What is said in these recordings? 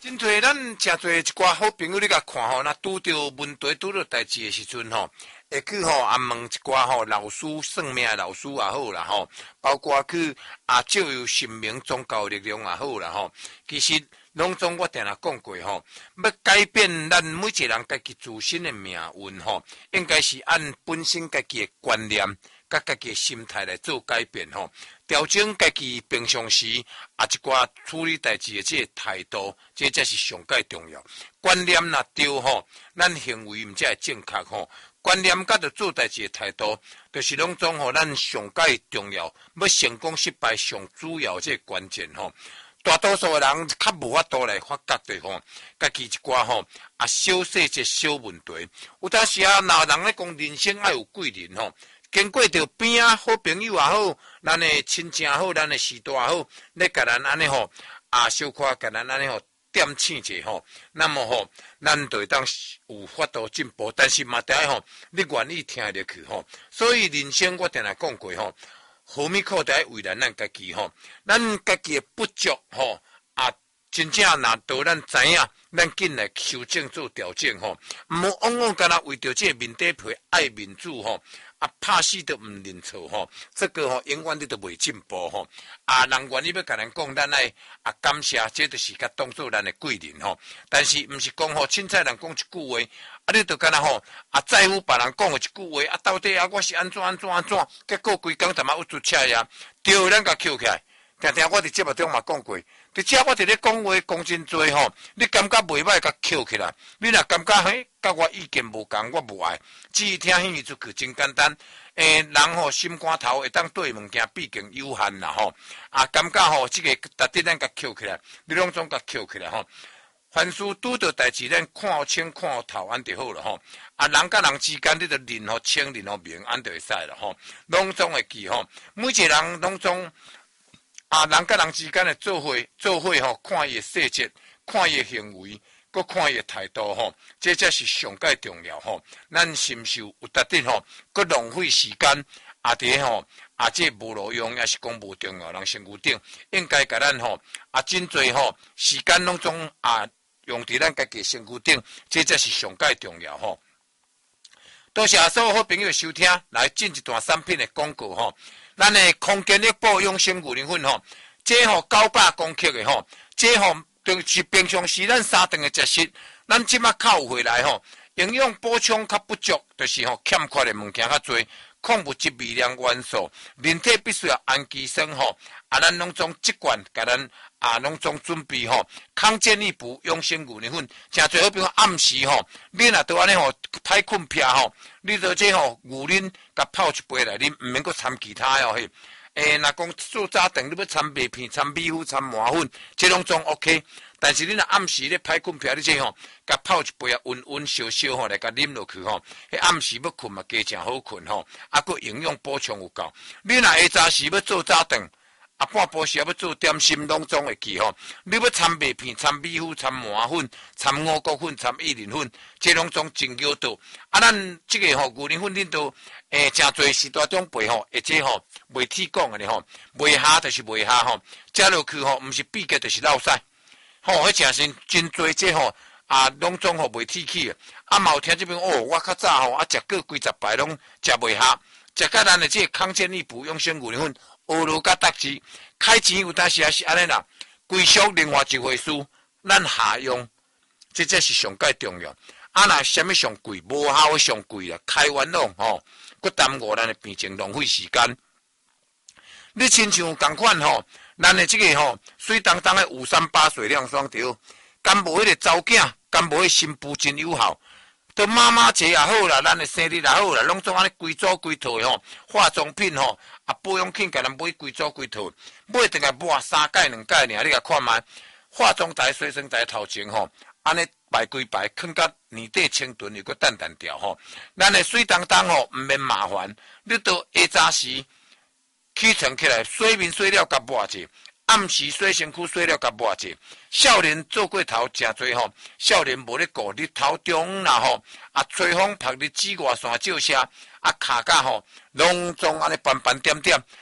真侪咱诚侪一寡好朋友，你甲看吼，若拄着问题、拄着代志的时阵吼，会去吼也问一寡吼老师、算命的老师也好啦吼，包括去借由神明、宗教力量也好啦吼。其实拢总我定定讲过吼，要改变咱每一个人家己自身的命运吼，应该是按本身家己的观念、甲家己的心态来做改变吼。调整家己平常时一寡处理代志的这个态度，这才是上界重要。观念若对吼，咱行为毋才会正确吼。观念甲着做代志的态度，就是拢总吼咱上界重要。要成功失败上主要这个关键吼。大多数的人较无法度来发觉的吼，家己一寡吼小细节小问题。有当时啊，若人咧讲人生爱有贵人吼。经过着边啊，好朋友也好，咱的亲情也好，咱的师大也好，咧甲咱安尼吼小可甲咱安尼吼点醒者吼，那么吼，咱就会当有法度进步，但是嘛，得吼，你愿意听入去吼。所以人生我定定讲过吼，何物靠得为难咱家己吼，咱家己的不足吼真正若到咱知影，咱紧来修正做调整吼，毋好往往干那为着这面底皮爱面子吼。拍死都唔认错吼，这个吼永远你都袂进步吼。人愿意要甲咱讲，咱爱感谢，这就是甲当做咱的贵人吼。但是唔是讲吼，凊彩人讲一句话，你就干那吼在乎别人讲的一句话，到底我是安怎，结果规工淡薄有出车呀，对咱甲扣起来。定定我伫节目中嘛讲过，伫遮我伫咧讲话讲真多吼，你感觉袂歹，甲扣起来。你若感觉甲我意见无共，我无爱，只听迄出去真简单。人吼心肝头会当对物件毕竟有限啦吼。感觉吼这个值得咱甲扣起来，你拢总甲扣起来吼。凡事拄着代志，咱看清看透安就好了吼。人甲人之间，你着认好清认好明，安就会使了吼。拢总会记吼，每一个人拢总。人甲人之间的做伙吼，看伊的细节，看伊的行为，搁看伊的态度吼，这才是上界重要吼。咱是毋是有值得吼，搁浪费时间伫吼这无路用，也是讲无重要人身躯顶，应该甲咱吼真侪吼时间拢总用伫咱家己身躯顶，这才是上界重要吼。多谢所有好朋友收听，来进一段产品的广告吼。咱的空间力保养生牛奶粉吼，这吼900公克的吼，这吼就是平常时咱3顿的食食，咱即马靠回来吼，营养补充较不足，就是吼欠缺的物件较多，矿物质、微量元素，人体必须要氨基酸吼，咱拢总即罐甲咱拢总准备吼，康健力补养生牛奶粉，诚侪好比讲暗时吼，你若都安尼吼歹困癖吼，你做这吼牛奶甲泡一杯来，你毋免阁掺其他哦嘿。若讲做早顿，你要掺麦片、掺米糊、掺麻粉，这拢总 OK。但是你若暗时咧歹困癖，你这吼，甲泡一杯温温烧烧吼来甲啉落去吼，迄暗时要困嘛加诚好困吼，佫营养补充有够。你若下早时要做早顿。半晡时要做点心，拢总会记吼。你要掺麦片、掺米糊、掺麻粉、掺五谷粉、掺薏仁粉，这拢总真有道。咱这个吼牛奶粉恁都诚侪时代中备吼，而且吼袂铁讲的吼，袂下就是袂下吼，食落去吼，毋是闭结就是落屎。吼，迄诚是真侪这吼拢总吼袂铁起的。嘛有听这边我较早吼食过几十摆拢食袂下，食甲咱的这个康健力补养生牛奶粉。学路甲达志，开钱有当时也是安尼啦。归属另外一回事，咱下用，这才是上界重要。若什么上贵，无效的上贵啦，开玩笑吼，佮耽误咱的病情，浪费时间。你亲像共款吼，咱的这个吼，水当当的538水亮双条，敢无迄个查某囝，敢无迄新妇真有效。都妈妈节也好啦，咱的生日也好啦，拢总安尼规组规套的吼，化妆品吼，保养品甲咱买规组规套，买定来抹3盖2盖尔，你甲看卖，化妆台、水身台头前吼，安尼摆规摆，放甲年底清炖又个淡淡调吼，咱的水当当吼，毋免麻烦，你到下早时起床起来，洗面洗了甲抹者。暗时洗身躯洗了甲抹者，少年做过头诚侪吼，少年无咧顾日头中啦吼，吹风晒日紫外线照射，骹甲吼拢总安尼斑斑点点，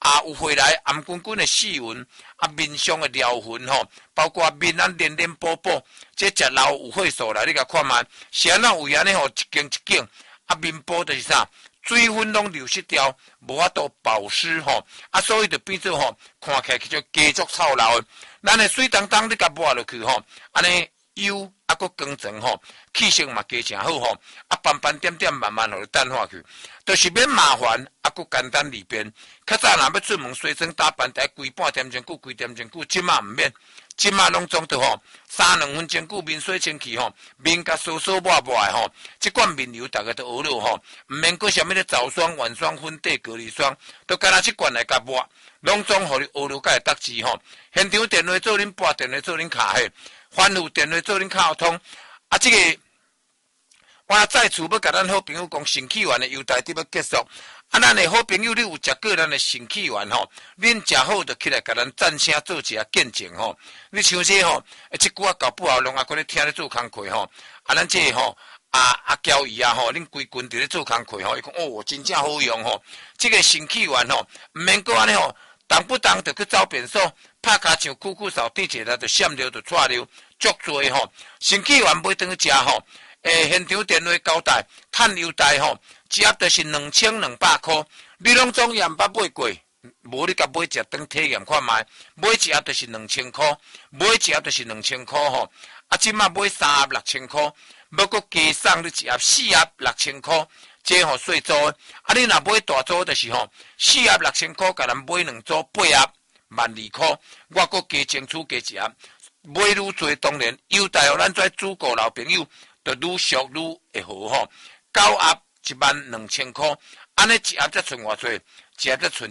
有回来暗滚滚的细纹，面上的撩痕吼，包括面啊连连波波，这食老有血素啦，你甲看觅，是安怎为安尼吼，一间一间，面部就是啥？水分拢流失掉，无法度保湿吼，所以就变做吼，看起来就加足臭老的。咱的水当当你甲抹落去吼，安尼油佫光泽吼，气色嘛加诚好吼，斑斑点点慢慢互你淡化去，就是免麻烦，佫简单利便。较早若要出门洗妆打扮，得规半点钟久，规点钟久，即马毋免。即马拢总得吼，3-2分钟久面洗清气吼，面甲酥酥抹抹的吼，即款面油大家都学了吼，毋免搁啥物咧皂霜、晚霜、粉底、隔离霜，都干那即款来甲抹，拢总互你学了甲会得志吼。现场电话做恁拨，电话做恁卡迄，反复电话做恁卡通，即个我再次要甲咱好朋友讲，肾气丸的优待伫要结束。咱的好朋友，你有食过咱的肾气丸吼？恁食好就起来，甲咱赞声做一下见证吼。你像这吼，即句啊搞不好，拢搁咧听咧做工课吼。咱这吼交易吼，恁规群伫咧做工课吼，伊讲哦，真正好用吼。这个肾气丸吼，毋免搁安尼吼，动不动就去走便所，拍骹像酷酷扫地起来就闪尿就窜尿，足多吼。肾气丸买转去食吼。现场电话交代，趁优待吼，一盒就是2200块，你拢总验捌买过，无你甲买一顿体验看觅，买一盒就是2000块，买一盒就是2000块吼，即马买3盒6000块，要搁加送你一盒4盒6000块，这吼细组的，你若买大组就是吼，4盒6000块，甲咱买2组8盒12000块，我搁加争取加一盒，买愈多当然优待哦，咱跩主顾老朋友。就愈俗愈会好吼，9盒12000块，安尼一盒才剩偌济，一盒才剩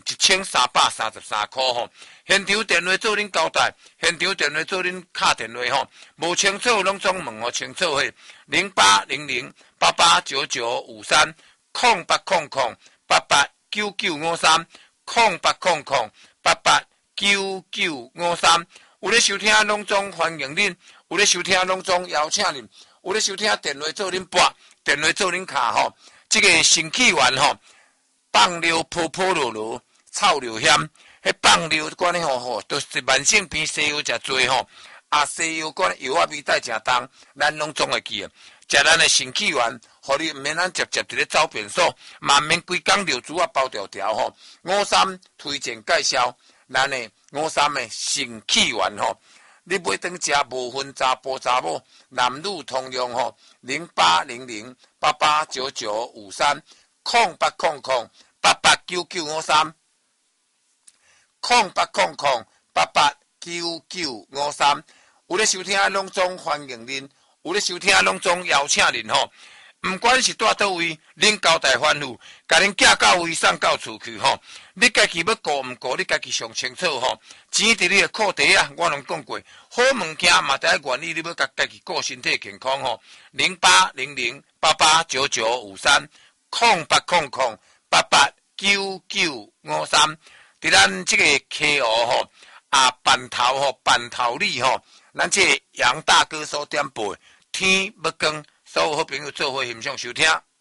1333块吼。现场电话做恁交代，现场电话做恁敲电话吼，无清楚拢总问我清楚嘿，0800889953 0800889953 0800889953，有咧收听拢总欢迎恁，有咧收听拢总邀请恁。有咧收听电话做恁拨，电话做恁卡吼，这个肾气丸吼，放尿泡泡落落，臭尿险，迄放尿管咧吼，都是慢性病西药诚多吼，西药管药啊味带诚重，咱拢总会记啊。食咱的肾气丸，互你毋免咱直接伫咧走便所，嘛免规工尿珠啊包条条吼。53推荐介绍，咱的53的肾气丸吼。你买顿食无分查甫查某，男女通用吼，0800889953 0800889953 0800889953，有咧收听拢总欢迎恁，有咧收听拢总邀请恁吼。毋管是住倒位，恁交代吩咐，甲恁寄到位送到厝去吼。你家己要顾毋顾，你家己上清楚吼。钱伫你的裤底啊，我拢讲过，好物件嘛，得愿意你要甲家己顾身体健康吼。0800889953 0800889953，伫咱这个溪湖吼板头吼板头里吼，咱这杨大哥所点播，天要光。所有好朋友做伙欣赏收听。